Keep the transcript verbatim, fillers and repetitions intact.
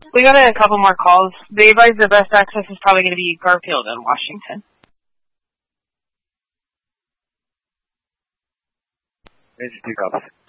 We got a couple more calls. They advise the best access is probably going to be Garfield and Washington. Major two copies.